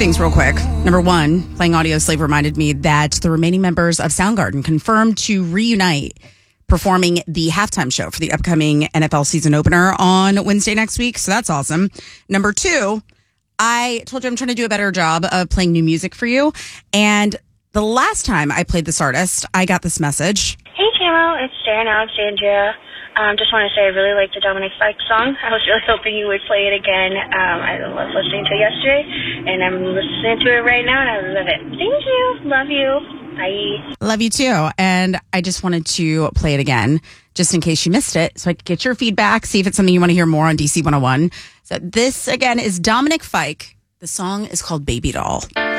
things real quick. Number one, playing Audio Slave reminded me that the remaining members of Soundgarden confirmed to reunite performing the halftime show for the upcoming NFL season opener on Wednesday next week. So that's awesome. Number two, I told you I'm trying to do a better job of playing new music for you. And the last time I played this artist, I got this message. Hey, Camo, it's Darren Alexandria. Just want to say I really liked the Dominic Fike song. I was really hoping you would play it again. I was listening to it yesterday, and I'm listening to it right now, and I love it. Thank you. Love you. Bye. Love you too. And I just wanted to play it again, just in case you missed it, so I could get your feedback, see if it's something you want to hear more on DC 101. So this, again, is Dominic Fike. The song is called Baby Doll.